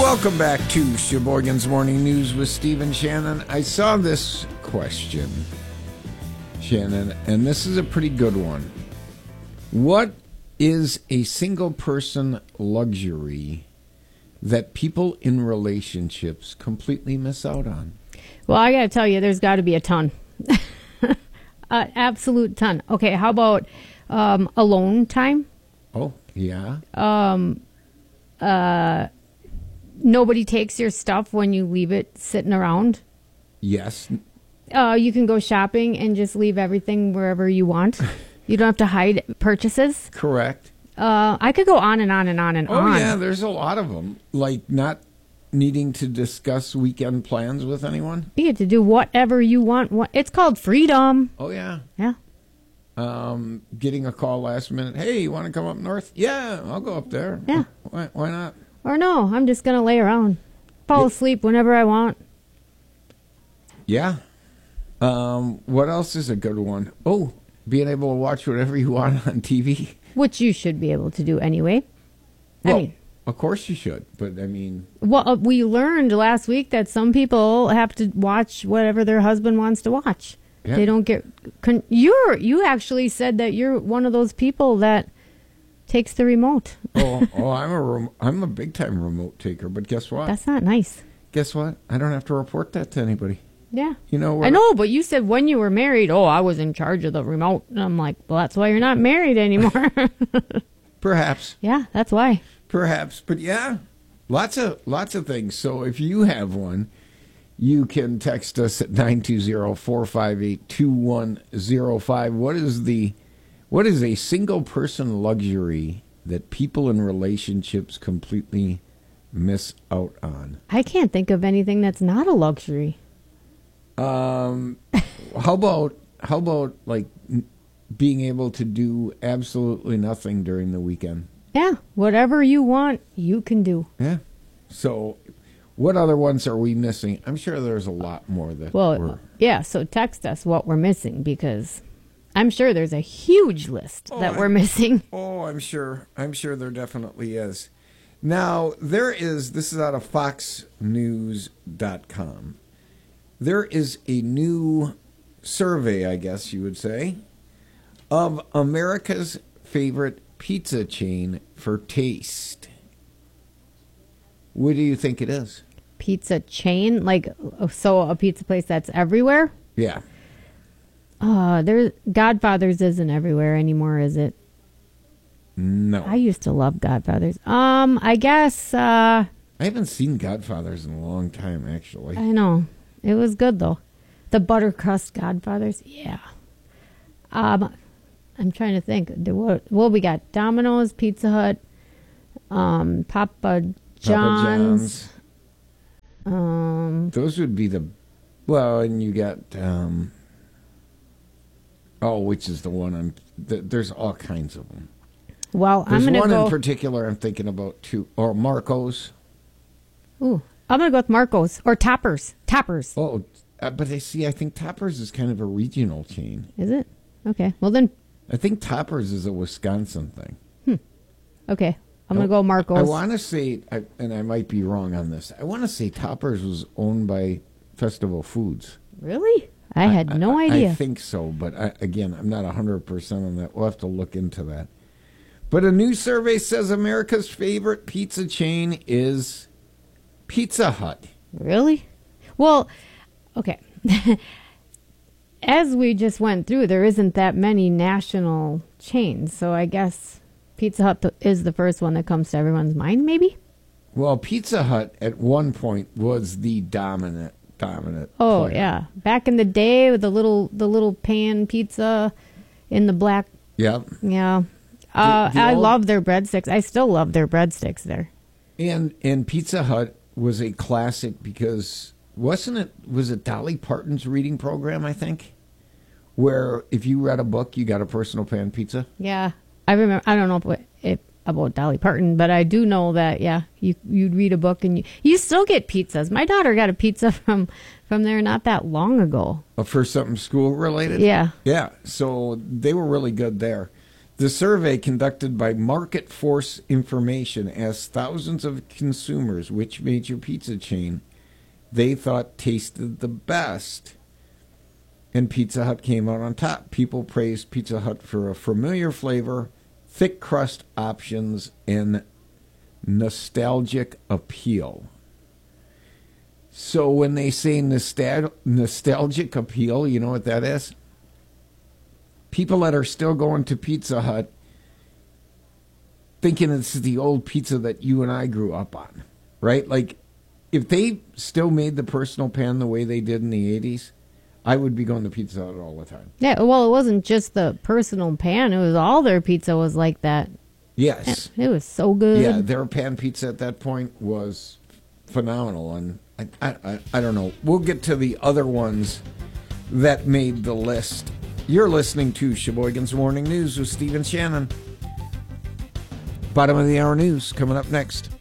Welcome back to Sheboygan's Morning News with Steve and Shannon. I saw this question, Shannon, and this is a pretty good one. What is a single person luxury that people in relationships completely miss out on? Well, I got to tell you, there's got to be a ton. Absolute ton. Okay, how about alone time? Oh, yeah. Nobody takes your stuff when you leave it sitting around. Yes. You can go shopping and just leave everything wherever you want. You don't have to hide purchases. Correct. I could go on and on and on and on. Oh, yeah, there's a lot of them. Like not needing to discuss weekend plans with anyone. You get to do whatever you want. It's called freedom. Oh, yeah. Yeah. Getting a call last minute. Hey, you want to come up north? Yeah, I'll go up there. Yeah. Why not? Or no, I'm just going to lay around. Fall asleep whenever I want. Yeah. What else is a good one? Oh, being able to watch whatever you want on TV. Which you should be able to do anyway. Well, of course you should, but I mean... Well, we learned last week that some people have to watch whatever their husband wants to watch. Yeah. They don't get... You actually said that you're one of those people that takes the remote. I'm a big-time remote taker, but guess what? That's not nice. Guess what? I don't have to report that to anybody. Yeah. You know, I know, but you said when you were married, I was in charge of the remote. And I'm like, well, that's why you're not married anymore. Perhaps. Yeah, that's why. Perhaps. But yeah, lots of things. So if you have one, you can text us at 920-458-2105. What is a single person luxury that people in relationships completely miss out on? I can't think of anything that's not a luxury. How about like being able to do absolutely nothing during the weekend? Yeah, whatever you want, you can do. Yeah. So what other ones are we missing? I'm sure there's a lot more that yeah, so text us what we're missing, because I'm sure there's a huge list we're missing. Oh, I'm sure there definitely is. Now, this is out of foxnews.com. There is a new survey, I guess you would say, of America's favorite pizza chain for taste. What do you think it is? Pizza chain? So a pizza place that's everywhere? Yeah. Godfather's isn't everywhere anymore, is it? No. I used to love Godfather's. I guess... I haven't seen Godfather's in a long time, actually. I know. It was good, though. The butter crust Godfather's, yeah. I'm trying to think. Well, we got Domino's, Pizza Hut, Papa John's. Those would be and you got, which is the one there's all kinds of them. Well, there's I'm going to go... one in particular I'm thinking about, too, or Marco's. Ooh. I'm going to go with Marco's or Toppers. Oh, but I think Toppers is kind of a regional chain. Is it? Okay. Well, then. I think Toppers is a Wisconsin thing. Okay. I'm going to go Marco's. I want to say, and I might be wrong on this, I want to say Toppers was owned by Festival Foods. Really? I had no idea. I think so, but I'm not 100% on that. We'll have to look into that. But a new survey says America's favorite pizza chain is Pizza Hut. Really? Well, okay. As we just went through, there isn't that many national chains, so I guess Pizza Hut is the first one that comes to everyone's mind, maybe? Well, Pizza Hut at one point was the dominant Oh, player. Yeah. Back in the day with the little pan pizza in the black. Yep. Yeah. I love their breadsticks. I still love their breadsticks there. And Pizza Hut was a classic because was it Dolly Parton's reading program, I think, where if you read a book, you got a personal pan pizza? Yeah. I remember. I don't know about Dolly Parton, but I do know that, yeah, you'd read a book and you still get pizzas. My daughter got a pizza from there not that long ago. For something school related? Yeah. Yeah. So they were really good there. The survey conducted by Market Force Information asked thousands of consumers which major pizza chain they thought tasted the best. And Pizza Hut came out on top. People praised Pizza Hut for a familiar flavor, thick crust options, and nostalgic appeal. So when they say nostalgic appeal, you know what that is? People that are still going to Pizza Hut thinking it's the old pizza that you and I grew up on, right? Like, if they still made the personal pan the way they did in the 80s, I would be going to Pizza Hut all the time. Yeah, well, it wasn't just the personal pan. It was all their pizza was like that. Yes. It was so good. Yeah, their pan pizza at that point was phenomenal. And I don't know. We'll get to the other ones that made the list. You're listening to Sheboygan's Morning News with Stephen Shannon. Bottom of the hour news coming up next.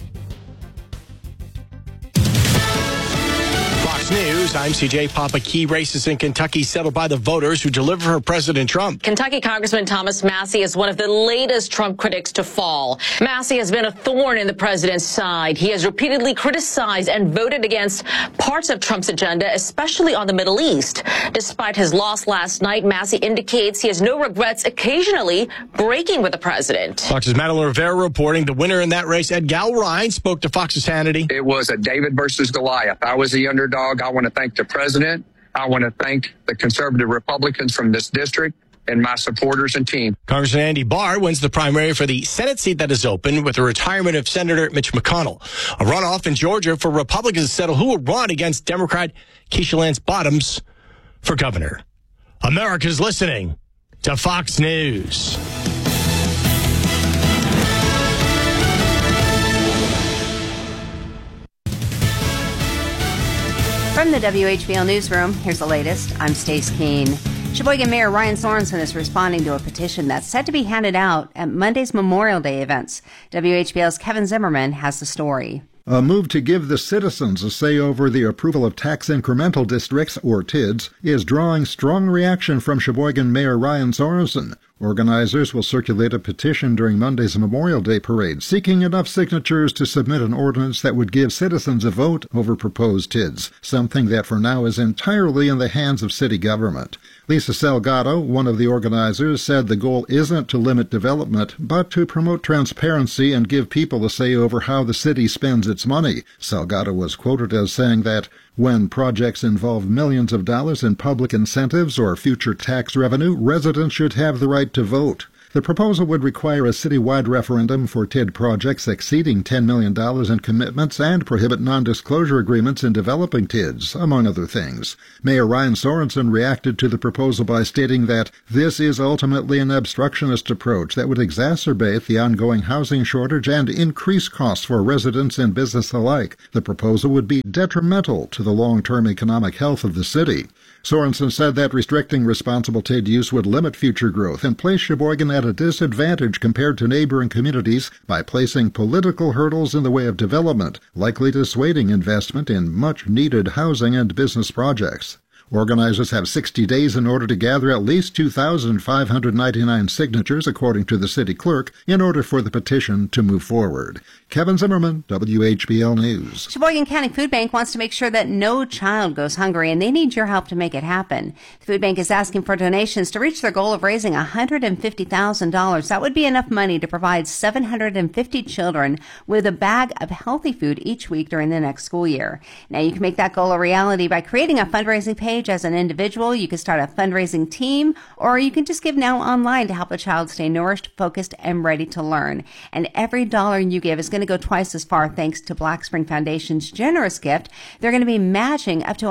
News. I'm CJ Papa. Key races in Kentucky settled by the voters who deliver for President Trump. Kentucky Congressman Thomas Massie is one of the latest Trump critics to fall. Massie has been a thorn in the president's side. He has repeatedly criticized and voted against parts of Trump's agenda, especially on the Middle East. Despite his loss last night, Massie indicates he has no regrets occasionally breaking with the president. Fox's Madeline Rivera reporting the winner in that race, Ed Galrine, spoke to Fox's Hannity. It was a David versus Goliath. I was the underdog. I want to thank the president. I want to thank the conservative Republicans from this district and my supporters and team. Congressman Andy Barr wins the primary for the Senate seat that is open with the retirement of Senator Mitch McConnell. A runoff in Georgia for Republicans to settle who will run against Democrat Keisha Lance Bottoms for governor. America's listening to Fox News. From the WHBL Newsroom, here's the latest. I'm Stace Keene. Sheboygan Mayor Ryan Sorensen is responding to a petition that's set to be handed out at Monday's Memorial Day events. WHBL's Kevin Zimmerman has the story. A move to give the citizens a say over the approval of tax incremental districts, or TIDs, is drawing strong reaction from Sheboygan Mayor Ryan Sorensen. Organizers will circulate a petition during Monday's Memorial Day parade, seeking enough signatures to submit an ordinance that would give citizens a vote over proposed TIDs, something that for now is entirely in the hands of city government. Lisa Salgado, one of the organizers, said the goal isn't to limit development, but to promote transparency and give people a say over how the city spends its money. Salgado was quoted as saying that when projects involve millions of dollars in public incentives or future tax revenue, residents should have the right to vote. The proposal would require a citywide referendum for TID projects exceeding $10 million in commitments and prohibit non-disclosure agreements in developing TIDs, among other things. Mayor Ryan Sorensen reacted to the proposal by stating that this is ultimately an obstructionist approach that would exacerbate the ongoing housing shortage and increase costs for residents and business alike. The proposal would be detrimental to the long-term economic health of the city. Sorensen said that restricting responsible TID use would limit future growth and place Sheboygan at a disadvantage compared to neighboring communities by placing political hurdles in the way of development, likely dissuading investment in much-needed housing and business projects. Organizers have 60 days in order to gather at least 2,599 signatures, according to the city clerk, in order for the petition to move forward. Kevin Zimmerman, WHBL News. Sheboygan County Food Bank wants to make sure that no child goes hungry, and they need your help to make it happen. The food bank is asking for donations to reach their goal of raising $150,000. That would be enough money to provide 750 children with a bag of healthy food each week during the next school year. Now, you can make that goal a reality by creating a fundraising page as an individual. You can start a fundraising team, or you can just give now online to help a child stay nourished, focused, and ready to learn. And every dollar you give is going to go twice as far thanks to Black Spring Foundation's generous gift. They're going to be matching up to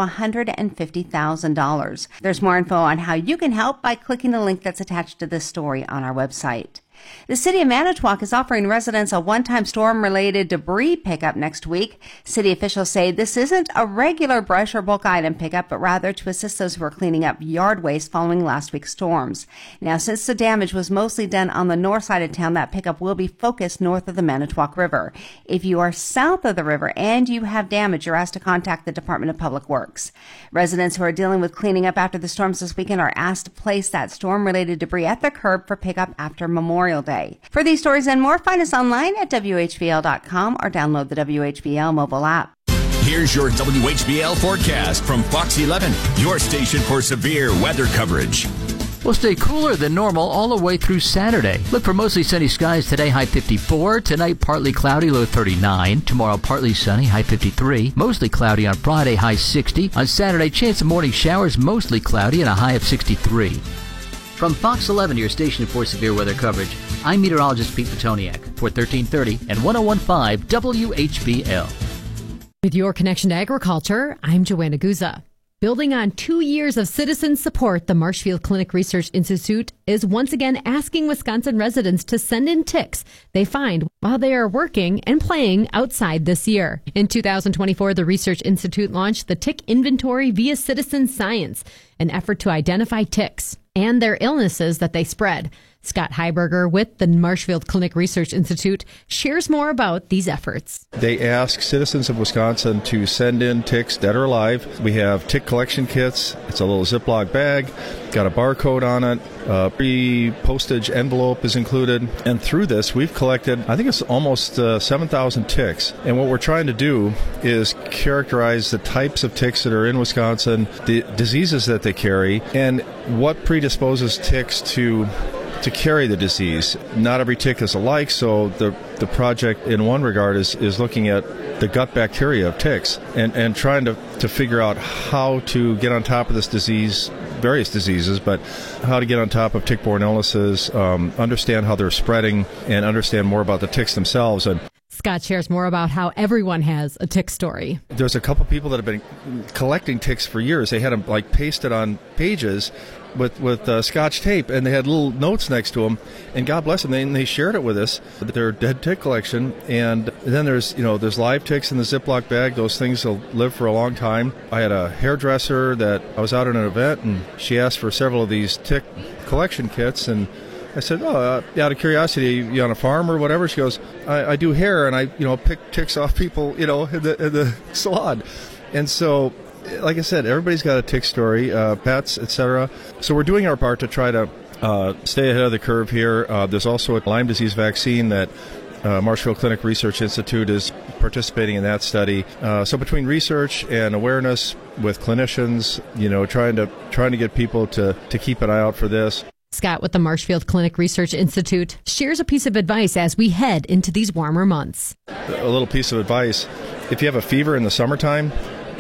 $150,000. There's more info on how you can help by clicking the link that's attached to this story on our website. The city of Manitowoc is offering residents a one-time storm-related debris pickup next week. City officials say this isn't a regular brush or bulk item pickup, but rather to assist those who are cleaning up yard waste following last week's storms. Now, since the damage was mostly done on the north side of town, that pickup will be focused north of the Manitowoc River. If you are south of the river and you have damage, you're asked to contact the Department of Public Works. Residents who are dealing with cleaning up after the storms this weekend are asked to place that storm-related debris at the curb for pickup after Memorial Day. For these stories and more, find us online at WHBL.com or download the WHBL mobile app. Here's your WHBL forecast from Fox 11, your station for severe weather coverage. We'll stay cooler than normal all the way through Saturday. Look for mostly sunny skies today, high 54. Tonight, partly cloudy, low 39. Tomorrow, partly sunny, high 53. Mostly cloudy on Friday, high 60. On Saturday, chance of morning showers, mostly cloudy, and a high of 63. From Fox 11, your station for severe weather coverage, I'm meteorologist Pete Petoniak for 1330 and 101.5 WHBL. With your connection to agriculture, I'm Joanna Guza. Building on 2 years of citizen support, the Marshfield Clinic Research Institute is once again asking Wisconsin residents to send in ticks they find while they are working and playing outside this year. In 2024, the Research Institute launched the Tick Inventory via Citizen Science, an effort to identify ticks and their illnesses that they spread. Scott Heiberger with the Marshfield Clinic Research Institute shares more about these efforts. They ask citizens of Wisconsin to send in ticks dead or alive. We have tick collection kits. It's a little Ziploc bag, got a barcode on it. Pre-postage envelope is included. And through this, we've collected, I think it's almost 7,000 ticks. And what we're trying to do is characterize the types of ticks that are in Wisconsin, the diseases that they carry, and what predisposes ticks to carry the disease. Not every tick is alike, so the project in one regard is looking at the gut bacteria of ticks and trying to figure out how to get on top of this disease, various diseases, but how to get on top of tick-borne illnesses, understand how they're spreading, and understand more about the ticks themselves. And Scott shares more about how everyone has a tick story. There's a couple people that have been collecting ticks for years. They had them pasted on pages with Scotch tape, and they had little notes next to them, and God bless them, they shared it with us, their dead tick collection. And then there's live ticks in the Ziploc bag. Those things will live for a long time. I had a hairdresser that I was out at an event, and she asked for several of these tick collection kits, and I said, out of curiosity, you on a farm or whatever? She goes, I do hair, and I pick ticks off people, in the salon. And so, like I said, everybody's got a tick story, pets, etc. So we're doing our part to try to stay ahead of the curve here. There's also a Lyme disease vaccine that Marshfield Clinic Research Institute is participating in that study. So between research and awareness with clinicians, trying to get people to keep an eye out for this. Scott with the Marshfield Clinic Research Institute shares a piece of advice as we head into these warmer months. A little piece of advice. If you have a fever in the summertime,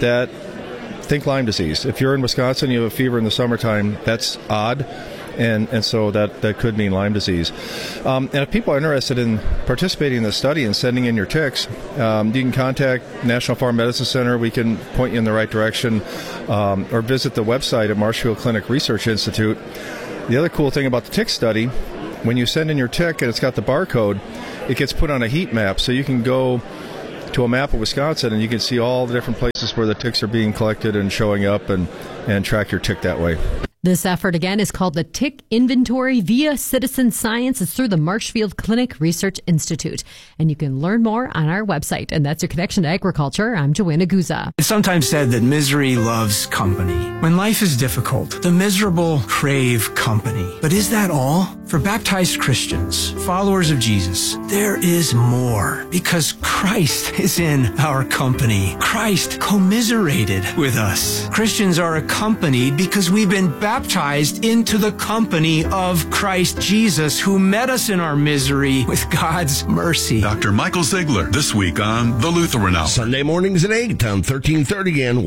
think Lyme disease. If you're in Wisconsin, you have a fever in the summertime, that's odd. And so that could mean Lyme disease. And if people are interested in participating in the study and sending in your ticks, you can contact National Farm Medicine Center. We can point you in the right direction, or visit the website at Marshfield Clinic Research Institute. The other cool thing about the tick study, when you send in your tick and it's got the barcode, it gets put on a heat map, so you can go to a map of Wisconsin and you can see all the different places where the ticks are being collected and showing up, and track your tick that way. This effort, again, is called the Tick Inventory via Citizen Science. It's through the Marshfield Clinic Research Institute. And you can learn more on our website. And that's your connection to agriculture. I'm Joanna Guza. It's sometimes said that misery loves company. When life is difficult, the miserable crave company. But is that all? For baptized Christians, followers of Jesus, there is more, because Christ is in our company. Christ commiserated with us. Christians are accompanied because we've been baptized into the company of Christ Jesus, who met us in our misery with God's mercy. Dr. Michael Ziegler, this week on The Lutheran Hour. Sunday mornings at 8 on 1330 and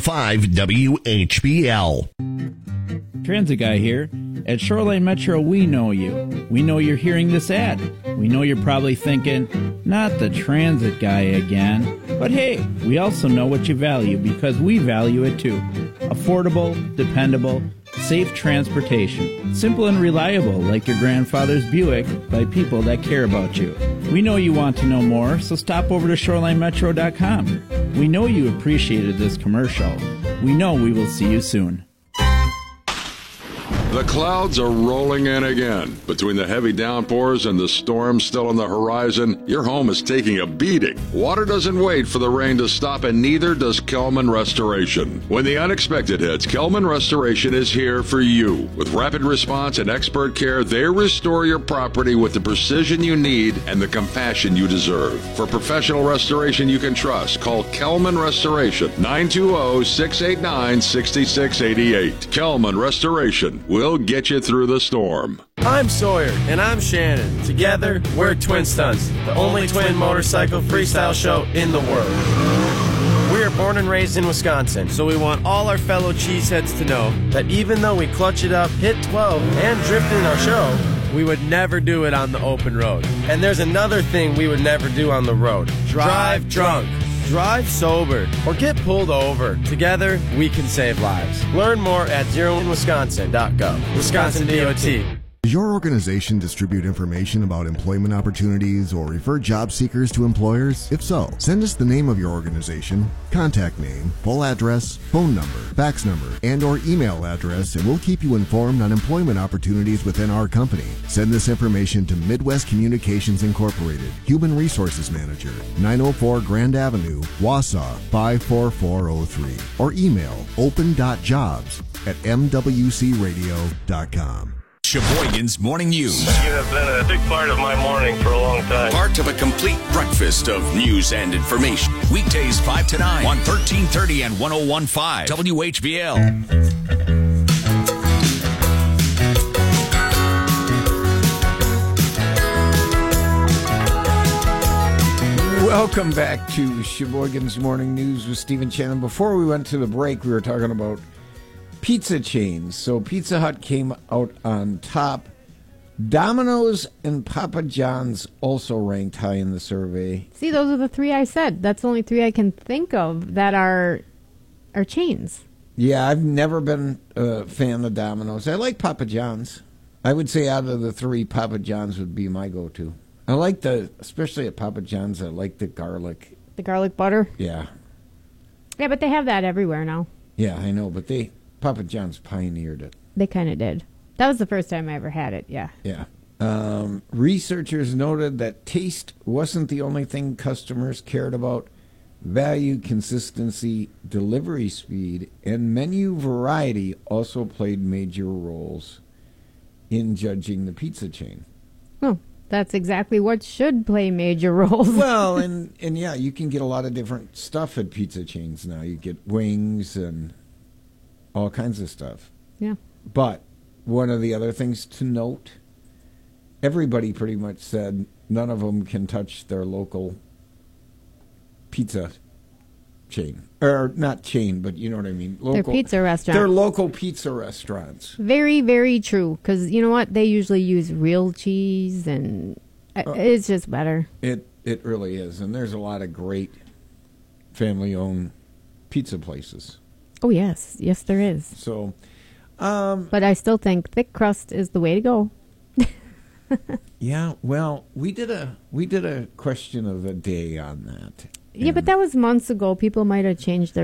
101.5 WHBL. Transit Guy here. At Shoreline Metro, we know you. We know you're hearing this ad. We know you're probably thinking, not the Transit Guy again. But hey, we also know what you value, because we value it too. Affordable, dependable, safe transportation. Simple and reliable, like your grandfather's Buick, by people that care about you. We know you want to know more, so stop over to ShorelineMetro.com. We know you appreciated this commercial. We know we will see you soon. The clouds are rolling in again. Between the heavy downpours and the storms still on the horizon, your home is taking a beating. Water doesn't wait for the rain to stop, and neither does Kelman Restoration. When the unexpected hits, Kelman Restoration is here for you. With rapid response and expert care, they restore your property with the precision you need and the compassion you deserve. For professional restoration you can trust, call Kelman Restoration, 920-689-6688. Kelman Restoration will get you through the storm. I'm Sawyer. And I'm Shannon. Together, we're Twin Stunts, the only twin motorcycle freestyle show in the world. We are born and raised in Wisconsin, so we want all our fellow cheeseheads to know that even though we clutch it up, hit 12, and drift in our show, we would never do it on the open road. And there's another thing we would never do on the road. Drive drunk. Drive sober or get pulled over. Together, we can save lives. Learn more at zeroinwisconsin.gov. Wisconsin DOT. Does your organization distribute information about employment opportunities or refer job seekers to employers? If so, send us the name of your organization, contact name, full address, phone number, fax number, and or email address, and we'll keep you informed on employment opportunities within our company. Send this information to Midwest Communications Incorporated, Human Resources Manager, 904 Grand Avenue, Wausau 54403, or email open.jobs@mwcradio.com. Sheboygan's Morning News. You have been a big part of my morning for a long time. Part of a complete breakfast of news and information. Weekdays 5 to 9 on 1330 and 101.5 WHBL. Welcome back to Sheboygan's Morning News with Stephen Shannon. Before we went to the break, we were talking about pizza chains. So Pizza Hut came out on top. Domino's and Papa John's also ranked high in the survey. See, those are the three I said. That's the only three I can think of that are chains. Yeah, I've never been a fan of Domino's. I like Papa John's. I would say out of the three, Papa John's would be my go-to. I like especially at Papa John's, I like the garlic. The garlic butter? Yeah. Yeah, but they have that everywhere now. Yeah, I know, but Papa John's pioneered it. They kind of did. That was the first time I ever had it, yeah. Yeah. Researchers noted that taste wasn't the only thing customers cared about. Value, consistency, delivery speed, and menu variety also played major roles in judging the pizza chain. Oh, that's exactly what should play major roles. Well, and yeah, you can get a lot of different stuff at pizza chains now. You get wings and all kinds of stuff. Yeah. But one of the other things to note, everybody pretty much said none of them can touch their local pizza chain. Or not chain, but you know what I mean. Local, their pizza restaurants. Their local pizza restaurants. Very, very true. Because you know what? They usually use real cheese, and it's just better. It really is. And there's a lot of great family-owned pizza places. Oh, yes. Yes, there is. So, but I still think thick crust is the way to go. Yeah, well, we did a question of the day on that. Yeah, but that was months ago. People might have changed their